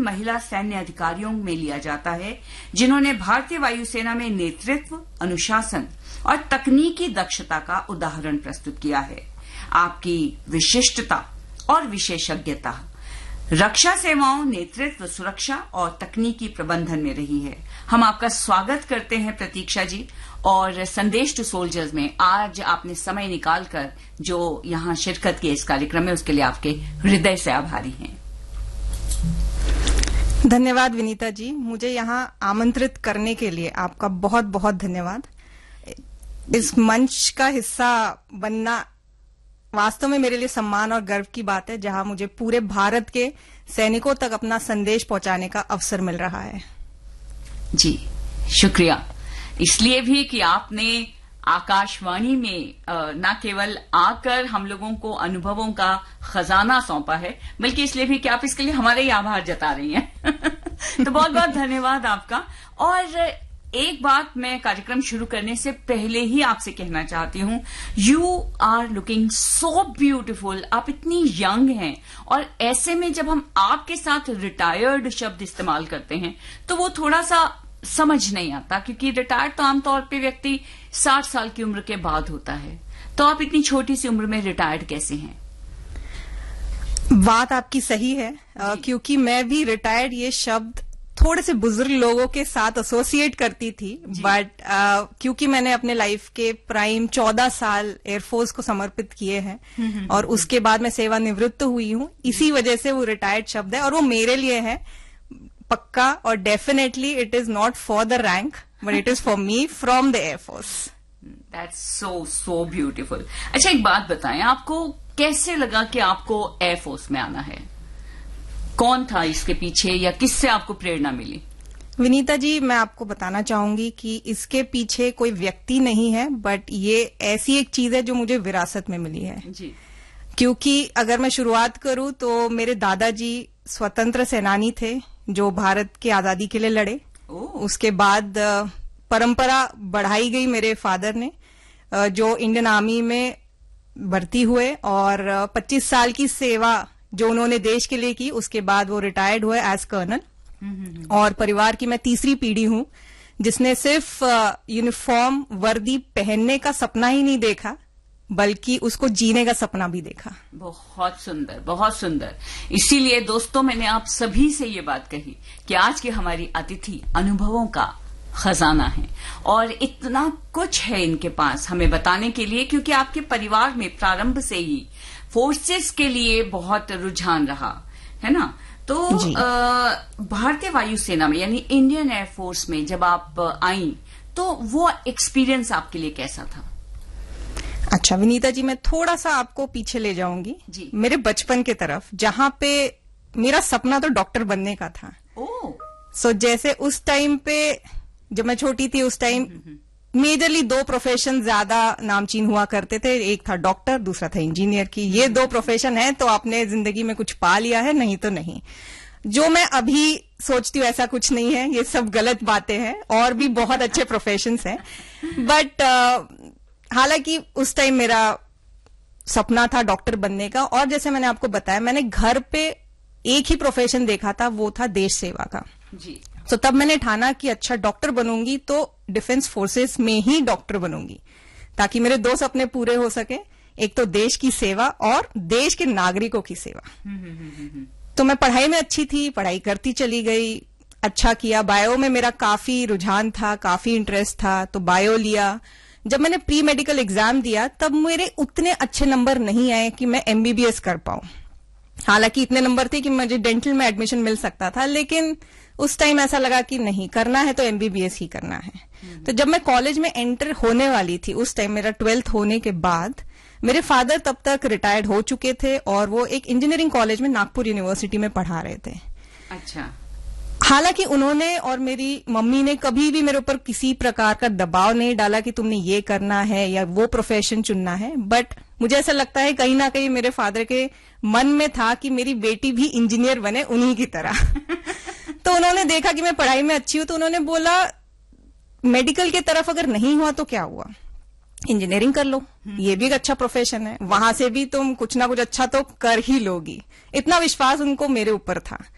महिला सैन्य अधिकारियों में लिया जाता है जिन्होंने भारतीय वायुसेना में नेतृत्व, अनुशासन और तकनीकी दक्षता का उदाहरण प्रस्तुत किया है। आपकी विशिष्टता और विशेषज्ञता रक्षा सेवाओं, नेतृत्व, सुरक्षा और तकनीकी प्रबंधन में रही है। हम आपका स्वागत करते हैं प्रतीक्षा जी, और संदेश टू सोल्जर्स में आज आपने समय निकालकर जो यहां शिरकत की इस कार्यक्रम में, उसके लिए आपके हृदय से आभारी हैं। धन्यवाद विनीता जी, मुझे यहां आमंत्रित करने के लिए आपका बहुत बहुत धन्यवाद। इस मंच का हिस्सा बनना वास्तव में मेरे लिए सम्मान और गर्व की बात है, जहां मुझे पूरे भारत के सैनिकों तक अपना संदेश पहुंचाने का अवसर मिल रहा है। जी शुक्रिया, इसलिए भी कि आपने आकाशवाणी में न केवल आकर हम लोगों को अनुभवों का खजाना सौंपा है, बल्कि इसलिए भी कि आप इसके लिए हमारे ही आभार जता रही हैं। तो बहुत बहुत धन्यवाद आपका। और एक बात मैं कार्यक्रम शुरू करने से पहले ही आपसे कहना चाहती हूं, you are looking so beautiful. आप इतनी यंग हैं, और ऐसे में जब हम आपके साथ रिटायर्ड शब्द इस्तेमाल करते हैं तो वो थोड़ा सा समझ नहीं आता, क्योंकि रिटायर्ड तो आमतौर पे व्यक्ति 60 साल की उम्र के बाद होता है। तो आप इतनी छोटी सी उम्र में रिटायर्ड कैसे हैं? बात आपकी सही है, क्योंकि मैं भी रिटायर्ड ये शब्द थोड़े से बुजुर्ग लोगों के साथ एसोसिएट करती थी, बट क्योंकि मैंने अपने लाइफ के प्राइम 14 साल एयरफोर्स को समर्पित किए हैं और उसके बाद मैं सेवानिवृत्त हुई हूं, इसी वजह से वो रिटायर्ड शब्द है, और वो मेरे लिए है पक्का। और definitely it is not for the rank, but it is for me from the air force. That's so beautiful. अच्छा, एक बात बताएं, आपको कैसे लगा कि आपको एयरफोर्स में आना है? कौन था इसके पीछे, या किससे आपको प्रेरणा मिली? विनीता जी, मैं आपको बताना चाहूंगी कि इसके पीछे कोई व्यक्ति नहीं है, बट ये ऐसी एक चीज है जो मुझे विरासत में मिली है जी। क्योंकि अगर मैं शुरुआत करूं तो मेरे दादाजी स्वतंत्र सेनानी थे जो भारत की आजादी के लिए लड़े। उसके बाद परंपरा बढ़ाई गई मेरे फादर ने, जो इंडियन आर्मी में भर्ती हुए, और 25 साल की सेवा जो उन्होंने देश के लिए की, उसके बाद वो रिटायर्ड हुए एज कर्नल। और परिवार की मैं तीसरी पीढ़ी हूं जिसने सिर्फ यूनिफॉर्म वर्दी पहनने का सपना ही नहीं देखा, बल्कि उसको जीने का सपना भी देखा। बहुत सुंदर, बहुत सुंदर। इसीलिए दोस्तों, मैंने आप सभी से ये बात कही कि आज की हमारी अतिथि अनुभवों का खजाना है, और इतना कुछ है इनके पास हमें बताने के लिए, क्योंकि आपके परिवार में प्रारंभ से ही फोर्सेस के लिए बहुत रुझान रहा है ना। तो भारतीय वायुसेना में, यानी इंडियन एयरफोर्स में जब आप आई, तो वो एक्सपीरियंस आपके लिए कैसा था? अच्छा विनीता जी, मैं थोड़ा सा आपको पीछे ले जाऊंगी जी, मेरे बचपन के तरफ, जहां पे मेरा सपना तो डॉक्टर बनने का था। सो जैसे उस टाइम पे जब मैं छोटी थी, उस टाइम मेजरली 2 प्रोफेशन ज्यादा नामचीन हुआ करते थे, एक था डॉक्टर, दूसरा था इंजीनियर की। ये 2 प्रोफेशन है तो आपने जिंदगी में कुछ पा लिया है, नहीं तो नहीं। जो मैं अभी सोचती हूँ ऐसा कुछ नहीं है, ये सब गलत बातें हैं, और भी बहुत अच्छे प्रोफेशंस हैं। बट हालांकि उस टाइम मेरा सपना था डॉक्टर बनने का, और जैसे मैंने आपको बताया, मैंने घर पे एक ही प्रोफेशन देखा था, वो था देश सेवा का जी। तो तब मैंने ठाना कि अच्छा डॉक्टर बनूंगी तो डिफेंस फोर्सेस में ही डॉक्टर बनूंगी, ताकि मेरे 2 सपने पूरे हो सके, एक तो देश की सेवा और देश के नागरिकों की सेवा। तो मैं पढ़ाई में अच्छी थी, पढ़ाई करती चली गई, अच्छा किया। बायो में मेरा काफी रुझान था, काफी इंटरेस्ट था, तो बायो लिया। जब मैंने प्री मेडिकल एग्जाम दिया तब मेरे उतने अच्छे नंबर नहीं आए कि मैं एमबीबीएस कर पाऊं। हालांकि इतने नंबर थे कि मुझे डेंटल में एडमिशन मिल सकता था, लेकिन उस टाइम ऐसा लगा कि नहीं, करना है तो एमबीबीएस ही करना है। तो जब मैं कॉलेज में एंटर होने वाली थी, उस टाइम मेरा 12th होने के बाद, मेरे फादर तब तक रिटायर्ड हो चुके थे और वो एक इंजीनियरिंग कॉलेज में नागपुर यूनिवर्सिटी में पढ़ा रहे थे। अच्छा। हालांकि उन्होंने और मेरी मम्मी ने कभी भी मेरे ऊपर किसी प्रकार का दबाव नहीं डाला कि तुमने ये करना है या वो प्रोफेशन चुनना है, बट मुझे ऐसा लगता है कहीं ना कहीं मेरे फादर के मन में था कि मेरी बेटी भी इंजीनियर बने उन्हीं की तरह। तो उन्होंने देखा कि मैं पढ़ाई में अच्छी हूं, तो उन्होंने बोला मेडिकल की तरफ अगर नहीं हुआ तो क्या हुआ, इंजीनियरिंग कर लो, ये भी एक अच्छा प्रोफेशन है, वहां से भी तुम कुछ ना कुछ अच्छा तो कर ही लोगी। इतना विश्वास उनको मेरे ऊपर था।